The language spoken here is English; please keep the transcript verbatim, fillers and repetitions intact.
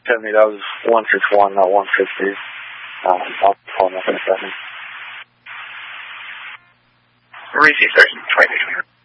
seventy, that was one sixty-one, not one fifty. Um, I'll call him up in a second. Receive, Sergeant twenty-three.